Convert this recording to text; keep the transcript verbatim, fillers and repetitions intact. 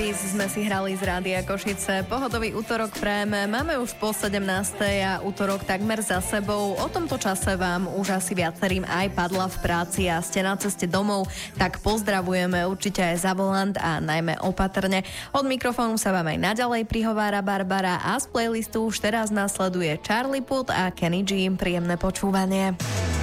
Days sme si hrali z Rádia Košice. Pohodový útorok prajeme. Máme už po sedemnástej a útorok takmer za sebou. O tomto čase vám už asi viacerým aj padla v práci a ste na ceste domov, tak pozdravujeme určite aj za volant a najmä opatrne. Od mikrofónu sa vám aj naďalej prihovára Barbara a z playlistu už teraz nasleduje Charlie Puth a Kenny G. Príjemné počúvanie.